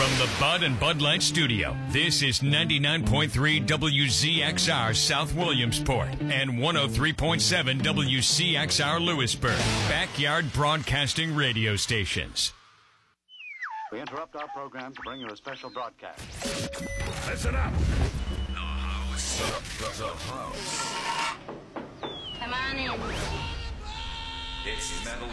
From the Bud and Bud Light Studio, this is 99.3 WZXR South Williamsport and 103.7 WCXR Lewisburg, backyard broadcasting radio stations. We interrupt our program to bring you a special broadcast. Listen up! The house. The house. Come on in. It's metal.